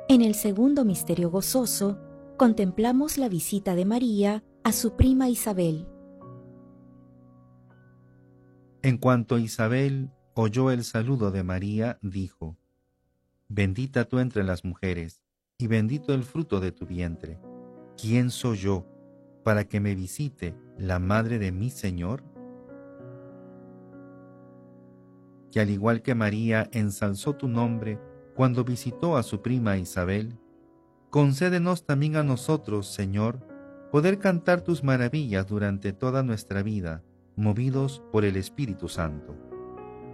En el segundo misterio gozoso, contemplamos la visita de María a su prima Isabel. En cuanto Isabel oyó el saludo de María, dijo: Bendita tú entre las mujeres, y bendito el fruto de tu vientre. ¿Quién soy yo para que me visite la madre de mi Señor? Que al igual que María ensalzó tu nombre cuando visitó a su prima Isabel, concédenos también a nosotros, Señor, poder cantar tus maravillas durante toda nuestra vida, movidos por el Espíritu Santo.